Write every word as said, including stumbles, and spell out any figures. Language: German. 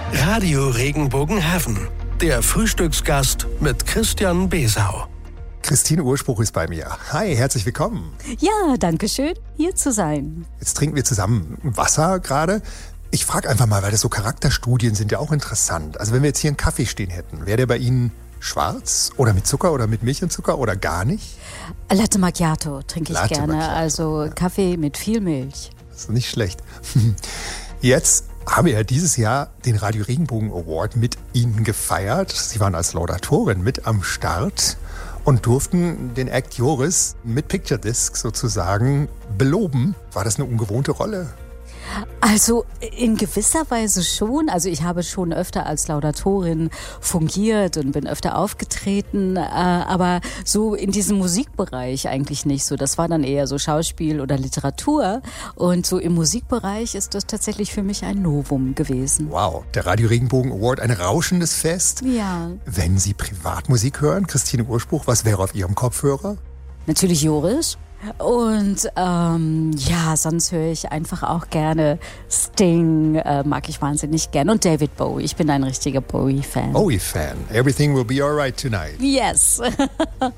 Radio Regenbogen-Heaven, der Frühstücksgast mit Christian Besau. Christine Urspruch ist bei mir. Hi, herzlich willkommen. Ja, danke schön, hier zu sein. Jetzt trinken wir zusammen Wasser gerade. Ich frage einfach mal, weil das so Charakterstudien sind ja auch interessant. Also wenn wir jetzt hier einen Kaffee stehen hätten, wäre der bei Ihnen schwarz oder mit Zucker oder mit Milch und Zucker oder gar nicht? Latte Macchiato trinke ich Latte gerne, Macchiato, also ja. Kaffee mit viel Milch. Das ist nicht schlecht. Jetzt haben wir ja dieses Jahr den Radio Regenbogen Award mit Ihnen gefeiert. Sie waren als Laudatorin mit am Start und durften den Act Joris mit Picture Disc sozusagen beloben. War das eine ungewohnte Rolle? Also in gewisser Weise schon. Also ich habe schon öfter als Laudatorin fungiert und bin öfter aufgetreten, äh, aber so in diesem Musikbereich eigentlich nicht so. Das war dann eher so Schauspiel oder Literatur und so im Musikbereich ist das tatsächlich für mich ein Novum gewesen. Wow, der Radio Regenbogen Award, ein rauschendes Fest. Ja. Wenn Sie Privatmusik hören, Christine Urspruch, was wäre auf Ihrem Kopfhörer? Natürlich Joris. Und ähm, ja, sonst höre ich einfach auch gerne Sting, äh, mag ich wahnsinnig gern. Und David Bowie, ich bin ein richtiger Bowie-Fan. Bowie-Fan. Everything will be alright tonight. Yes.